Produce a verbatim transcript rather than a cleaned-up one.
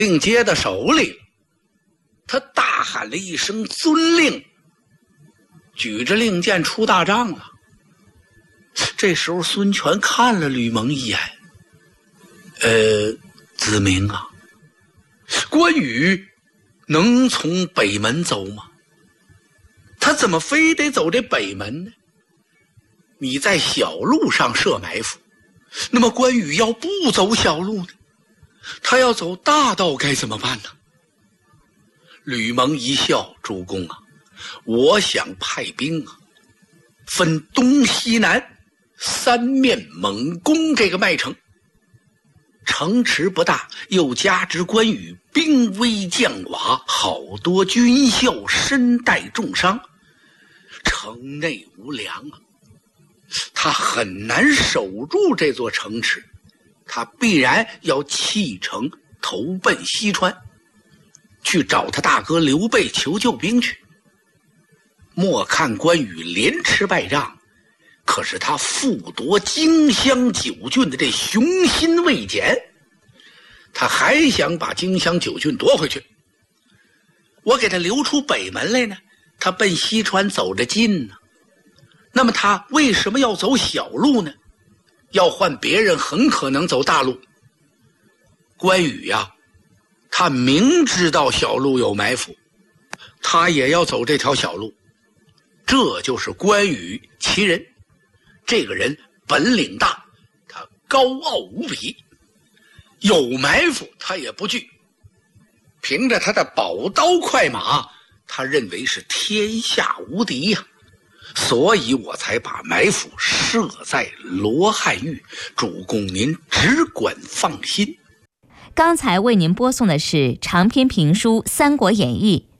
令接到手里，他大喊了一声遵令，举着令箭出大帐了。这时候孙权看了吕蒙一眼，呃，子明啊，关羽能从北门走吗？他怎么非得走这北门呢？你在小路上设埋伏，那么关羽要不走小路呢？他要走大道该怎么办呢？吕蒙一笑，主公啊，我想派兵啊，分东西南三面猛攻这个麦城。城池不大，又加之关羽兵危将寡，好多军校身带重伤，城内无粮啊，他很难守住这座城池，他必然要弃城投奔西川，去找他大哥刘备求救兵去。莫看关羽连吃败仗，可是他复夺荆襄九郡的这雄心未减，他还想把荆襄九郡夺回去。我给他留出北门来呢，他奔西川走着近呢。那么他为什么要走小路呢？要换别人很可能走大路。关羽呀、啊，他明知道小路有埋伏，他也要走这条小路。这就是关羽其人，这个人本领大，他高傲无比，有埋伏他也不惧，凭着他的宝刀快马，他认为是天下无敌呀、啊，所以我才把埋伏设在罗汉峪，主公您只管放心。 刚才为您播送的是长篇评书《三国演义》，